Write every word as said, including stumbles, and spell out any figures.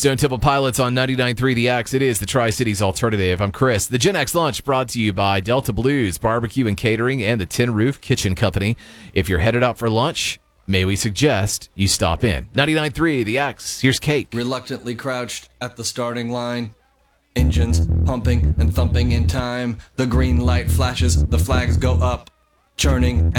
Stone Temple Pilots on ninety-nine point three The X. It is the Tri-Cities Alternative. I'm Chris. The Gen X Lunch brought to you by Delta Blues Barbecue and Catering and the Tin Roof Kitchen Company. If you're headed out for lunch, may we suggest you stop in. ninety-nine point three The X. Here's Kate. Reluctantly crouched at the starting line. Engines pumping and thumping in time. The green light flashes, the flags go up, churning